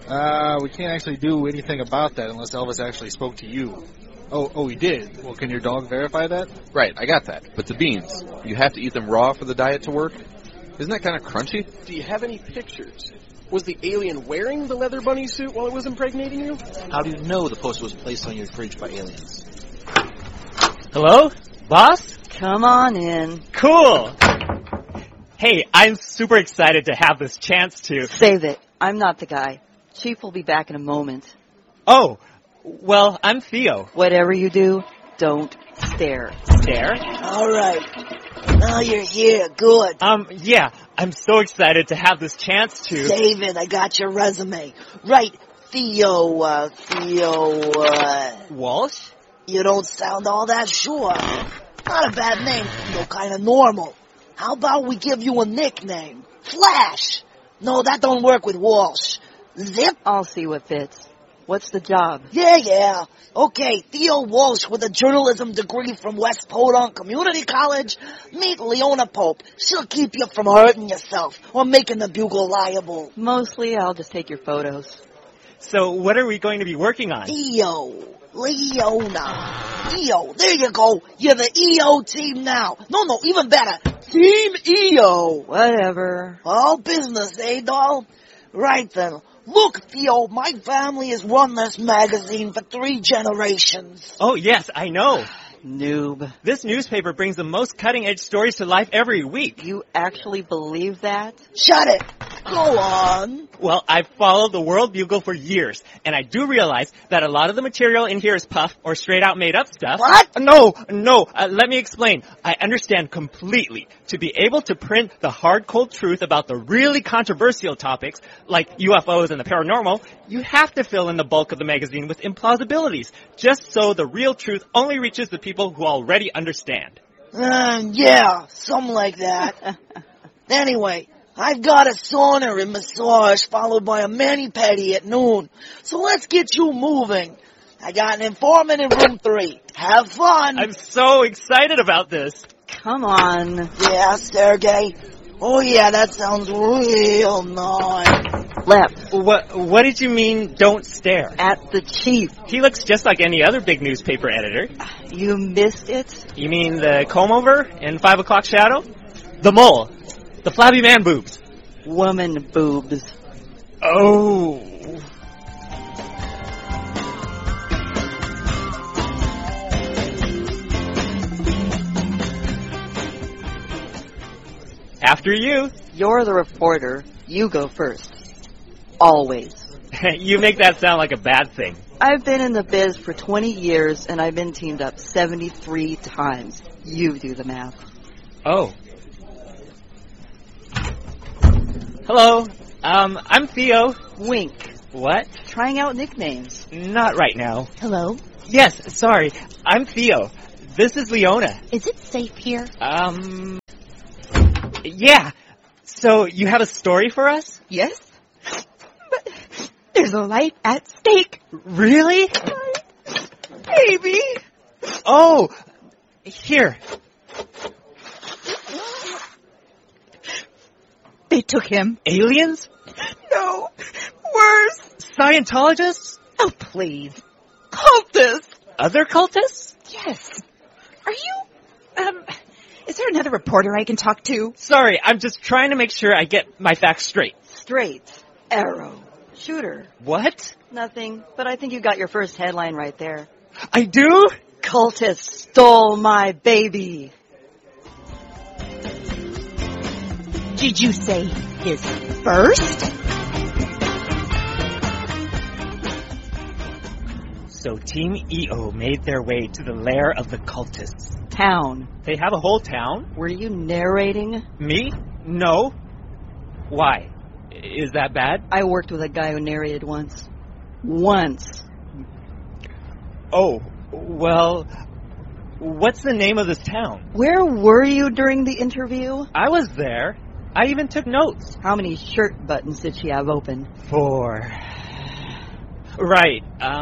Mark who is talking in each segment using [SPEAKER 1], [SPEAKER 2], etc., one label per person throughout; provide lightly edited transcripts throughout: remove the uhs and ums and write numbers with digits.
[SPEAKER 1] We can't actually do anything about that unless Elvis actually spoke to you. Oh, he did? Well, can your dog verify that?
[SPEAKER 2] Right, I got that. But the beans, you have to eat them raw for the diet to work? Isn't that kind of crunchy?
[SPEAKER 3] Do you have any pictures? Was the alien wearing the leather bunny suit while it was impregnating you?
[SPEAKER 1] How do you know the poster was placed on your fridge by aliens?
[SPEAKER 4] Hello? Boss?
[SPEAKER 5] Come on in.
[SPEAKER 4] Cool! Hey, I'm super excited to have this chance to...
[SPEAKER 5] Save it. I'm not the guy. Chief will be back in a moment.
[SPEAKER 4] Oh, well, I'm Theo.
[SPEAKER 5] Whatever you do, don't stare.
[SPEAKER 4] Stare?
[SPEAKER 6] All right. Now you're here. Good.
[SPEAKER 4] Yeah, I'm so excited to have this chance to...
[SPEAKER 6] Save it. I got your resume. Right. Theo,
[SPEAKER 4] Walsh?
[SPEAKER 6] You don't sound all that sure. Not a bad name. Theo, kind of normal. How about we give you a nickname? Flash. No, that don't work with Walsh. Zip.
[SPEAKER 5] I'll see what fits. What's the job?
[SPEAKER 6] Yeah. Okay, Theo Walsh with a journalism degree from West Podunk Community College. Meet Leona Pope. She'll keep you from hurting yourself or making the Bugle liable.
[SPEAKER 5] Mostly, I'll just take your photos.
[SPEAKER 4] So what are we going to be working on?
[SPEAKER 6] Leona. EO, there you go. You're the EO team now. No, even better. Team EO.
[SPEAKER 5] Whatever.
[SPEAKER 6] All business, eh, doll? Right then. Look, Theo, my family has run this magazine for 3 generations.
[SPEAKER 4] Oh, yes, I know.
[SPEAKER 5] Noob.
[SPEAKER 4] This newspaper brings the most cutting-edge stories to life every week.
[SPEAKER 5] You actually believe that?
[SPEAKER 6] Shut it. Go on.
[SPEAKER 4] Well, I've followed the World Bugle for years, and I do realize that a lot of the material in here is puff or straight-out made-up stuff.
[SPEAKER 6] What?
[SPEAKER 4] No, let me explain. I understand completely. To be able to print the hard, cold truth about the really controversial topics, like UFOs and the paranormal, you have to fill in the bulk of the magazine with implausibilities, just so the real truth only reaches the people who already understand.
[SPEAKER 6] Yeah, something like that. Anyway, I've got a sauna and massage followed by a mani-pedi at noon. So let's get you moving. I got an informant in room 3. Have fun.
[SPEAKER 4] I'm so excited about this.
[SPEAKER 5] Come on.
[SPEAKER 6] Yeah, Sergey. Oh yeah, that sounds real nice.
[SPEAKER 5] Left.
[SPEAKER 4] What did you mean, don't stare?
[SPEAKER 5] At the chief.
[SPEAKER 4] He looks just like any other big newspaper editor.
[SPEAKER 5] You missed it?
[SPEAKER 4] You mean the comb-over in 5 o'clock shadow? The mole. The flabby man boobs.
[SPEAKER 5] Woman boobs.
[SPEAKER 4] Oh. After you.
[SPEAKER 5] You're the reporter. You go first. Always.
[SPEAKER 4] You make that sound like a bad thing.
[SPEAKER 5] I've been in the biz for 20 years, and I've been teamed up 73 times. You do the math.
[SPEAKER 4] Oh. Hello. I'm Theo.
[SPEAKER 5] Wink.
[SPEAKER 4] What?
[SPEAKER 5] Trying out nicknames.
[SPEAKER 4] Not right now.
[SPEAKER 7] Hello?
[SPEAKER 4] Yes, sorry. I'm Theo. This is Leona.
[SPEAKER 7] Is it safe here?
[SPEAKER 4] Yeah. So, you have a story for us?
[SPEAKER 7] Yes. But there's a life at stake.
[SPEAKER 4] Really?
[SPEAKER 7] Baby.
[SPEAKER 4] Oh, here.
[SPEAKER 7] They took him.
[SPEAKER 4] Aliens?
[SPEAKER 7] No. Worse.
[SPEAKER 4] Scientologists?
[SPEAKER 7] Oh, please. Cultists.
[SPEAKER 4] Other cultists?
[SPEAKER 7] Yes. Are you, is there another reporter I can talk to?
[SPEAKER 4] Sorry, I'm just trying to make sure I get my facts straight.
[SPEAKER 5] Straight. Arrow. Shooter.
[SPEAKER 4] What?
[SPEAKER 5] Nothing, but I think you got your first headline right there.
[SPEAKER 4] I do?
[SPEAKER 5] Cultists stole my baby.
[SPEAKER 7] Did you say his first?
[SPEAKER 4] So Team EO made their way to the lair of the cultists.
[SPEAKER 5] Town.
[SPEAKER 4] They have a whole town?
[SPEAKER 5] Were you narrating?
[SPEAKER 4] Me? No. Why? Is that bad?
[SPEAKER 5] I worked with a guy who narrated once. Once.
[SPEAKER 4] Oh, well, what's the name of this town?
[SPEAKER 5] Where were you during the interview?
[SPEAKER 4] I was there. I even took notes.
[SPEAKER 5] How many shirt buttons did she have open?
[SPEAKER 4] 4. Right,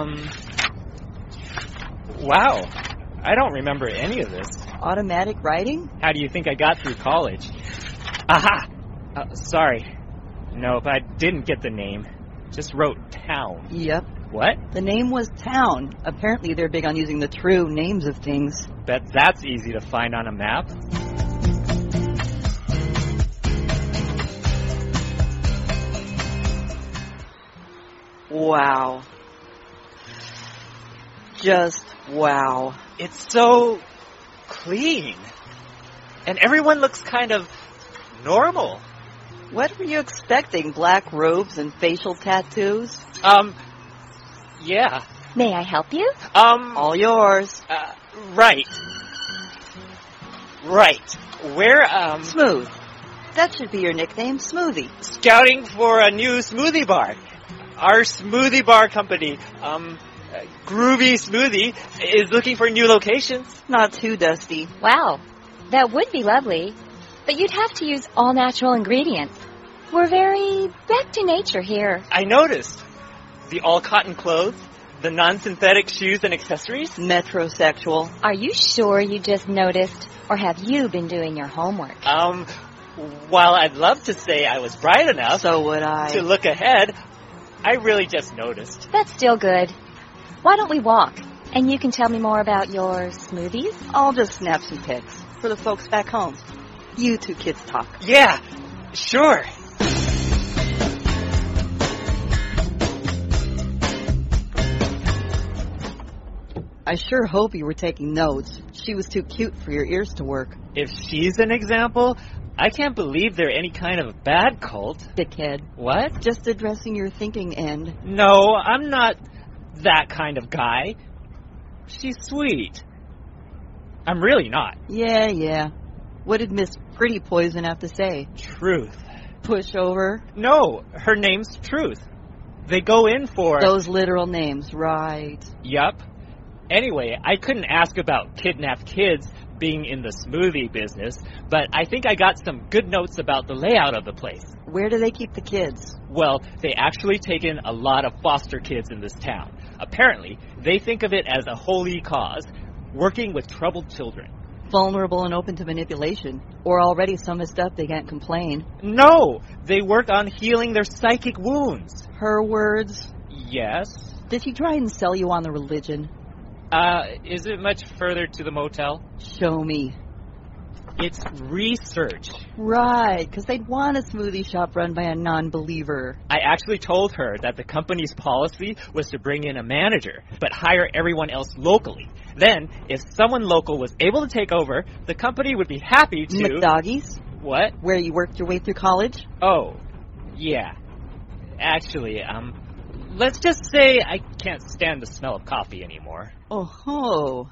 [SPEAKER 4] wow. I don't remember any of this.
[SPEAKER 5] Automatic writing?
[SPEAKER 4] How do you think I got through college? Aha! Sorry. Nope, I didn't get the name. just wrote town.
[SPEAKER 5] Yep.
[SPEAKER 4] What?
[SPEAKER 5] The name was Town. Apparently they're big on using the true names of things.
[SPEAKER 4] Bet that's easy to find on a map.
[SPEAKER 5] Wow. Just wow.
[SPEAKER 4] It's so clean. And everyone looks kind of normal.
[SPEAKER 5] What were you expecting? Black robes and facial tattoos?
[SPEAKER 4] Yeah.
[SPEAKER 7] May I help you?
[SPEAKER 5] All yours.
[SPEAKER 4] Right. Right. We're,
[SPEAKER 5] Smooth. That should be your nickname, Smoothie.
[SPEAKER 4] scouting for a new smoothie bar. Our smoothie bar company, Groovy Smoothie, is looking for new locations.
[SPEAKER 5] Not too dusty.
[SPEAKER 8] Wow, that would be lovely. But you'd have to use all natural ingredients. We're very back to nature here.
[SPEAKER 4] I noticed. The all-cotton clothes, the non-synthetic shoes and accessories.
[SPEAKER 5] Metrosexual.
[SPEAKER 8] Are you sure you just noticed, or have you been doing your homework?
[SPEAKER 4] While I'd love to say I was bright enough
[SPEAKER 5] So would I.
[SPEAKER 4] to look ahead, I really just noticed.
[SPEAKER 8] That's still good. Why don't we walk, and you can tell me more about your smoothies?
[SPEAKER 5] I'll just snap some pics for the folks back home. You two kids talk.
[SPEAKER 4] Yeah, sure.
[SPEAKER 5] I sure hope you were taking notes. She was too cute for your ears to work.
[SPEAKER 4] If she's an example, I can't believe they're any kind of bad cult.
[SPEAKER 5] Dickhead.
[SPEAKER 4] What?
[SPEAKER 5] Just addressing your thinking end.
[SPEAKER 4] No, I'm not that kind of guy. She's sweet. I'm really not.
[SPEAKER 5] Yeah. What did Miss Pretty Poison have to say?
[SPEAKER 4] Truth.
[SPEAKER 5] Pushover?
[SPEAKER 4] No, her name's Truth. They go in for...
[SPEAKER 5] Those literal names, right.
[SPEAKER 4] Yup. Anyway, I couldn't ask about kidnapped kids being in the smoothie business, but I think I got some good notes about the layout of the place.
[SPEAKER 5] Where do they keep the kids?
[SPEAKER 4] Well, they actually take in a lot of foster kids in this town. Apparently, they think of it as a holy cause, working with troubled children.
[SPEAKER 5] Vulnerable and open to manipulation. Or already so messed up they can't complain.
[SPEAKER 4] No! They work on healing their psychic wounds.
[SPEAKER 5] Her words?
[SPEAKER 4] Yes?
[SPEAKER 5] Did she try and sell you on the religion?
[SPEAKER 4] Is it much further to the motel?
[SPEAKER 5] Show me.
[SPEAKER 4] It's research.
[SPEAKER 5] Right, because they'd want a smoothie shop run by a non-believer.
[SPEAKER 4] I actually told her that the company's policy was to bring in a manager, but hire everyone else locally. Then, if someone local was able to take over, the company would be happy to...
[SPEAKER 5] McDoggies?
[SPEAKER 4] What?
[SPEAKER 5] Where you worked your way through college?
[SPEAKER 4] Oh, yeah. Actually, let's just say I can't stand the smell of coffee anymore.
[SPEAKER 5] Oh ho.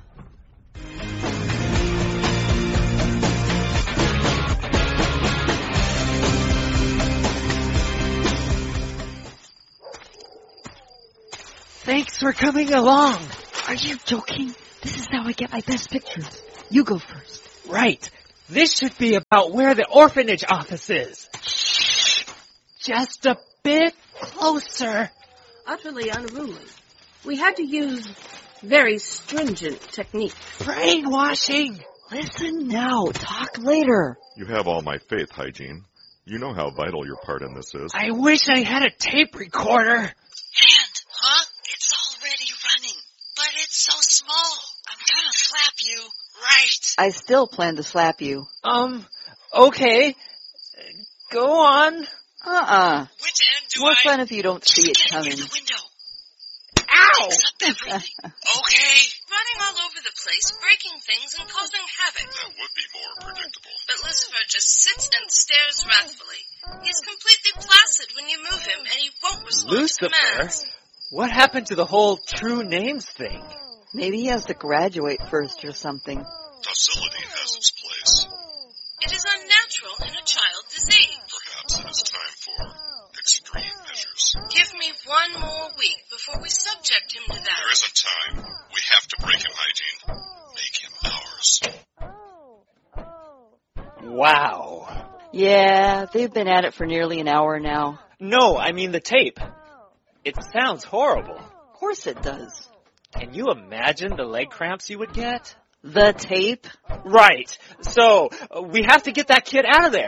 [SPEAKER 4] Thanks for coming along.
[SPEAKER 7] Are you joking? This is how I get my best pictures. You go first.
[SPEAKER 4] Right. This should be about where the orphanage office is. Just a bit closer.
[SPEAKER 9] Utterly unruly. We had to use very stringent techniques.
[SPEAKER 4] Brainwashing.
[SPEAKER 5] Listen now, talk later.
[SPEAKER 10] You have all my faith, Hygiene. You know how vital your part in this is.
[SPEAKER 4] I wish I had a tape recorder.
[SPEAKER 11] Hand, huh? It's already running, but it's so small. I'm gonna slap you. Right.
[SPEAKER 5] I still plan to slap you.
[SPEAKER 4] Okay. Go on.
[SPEAKER 11] Which end do
[SPEAKER 5] More
[SPEAKER 11] I...
[SPEAKER 5] fun if you don't see it
[SPEAKER 11] Just get
[SPEAKER 5] coming.
[SPEAKER 11] near the window.
[SPEAKER 4] Ow!
[SPEAKER 11] Mix up everything. Okay. Running all over the place, breaking things and causing havoc.
[SPEAKER 10] That would be more predictable.
[SPEAKER 11] But Lucifer just sits and stares wrathfully. He's completely placid when you move him, and he won't respond to
[SPEAKER 4] Lucifer?
[SPEAKER 11] commands.
[SPEAKER 4] What happened to the whole true names thing?
[SPEAKER 5] Maybe he has to graduate first or something.
[SPEAKER 10] Docility has its place.
[SPEAKER 11] It is unnatural in a child disease.
[SPEAKER 10] Perhaps it is time for extreme measures.
[SPEAKER 11] Give me one more week before we subject him to that.
[SPEAKER 10] There isn't time. We have to break him, Hygiene. Make him ours.
[SPEAKER 4] Wow.
[SPEAKER 5] Yeah, they've been at it for nearly an hour now.
[SPEAKER 4] No, I mean the tape. It sounds horrible.
[SPEAKER 5] Of course it does.
[SPEAKER 4] Can you imagine the leg cramps you would get?
[SPEAKER 5] The tape?
[SPEAKER 4] Right. So, we have to get that kid out of there.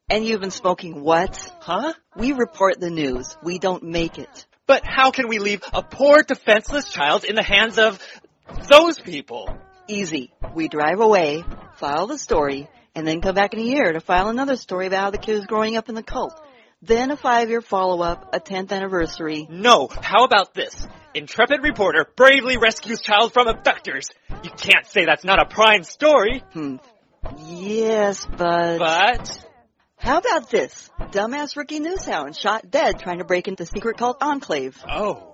[SPEAKER 5] And you've been smoking what?
[SPEAKER 4] Huh?
[SPEAKER 5] We report the news. We don't make it.
[SPEAKER 4] But how can we leave a poor, defenseless child in the hands of those people?
[SPEAKER 5] Easy. We drive away, file the story, and then come back in a year to file another story about how the kid was growing up in the cult. Then a 5-year follow-up, a 10th anniversary.
[SPEAKER 4] No, how about this? Intrepid reporter bravely rescues child from abductors. You can't say that's not a prime story.
[SPEAKER 5] Yes, but...
[SPEAKER 4] But?
[SPEAKER 5] How about this? Dumbass Ricky Newshound shot dead trying to break into secret cult enclave.
[SPEAKER 4] Oh.